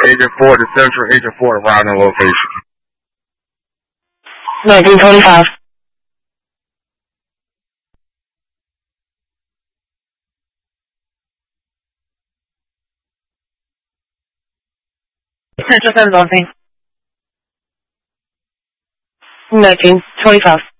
Agent 4 to Central, Agent 4 around the location. 1925. Central 7 on thing. 1925.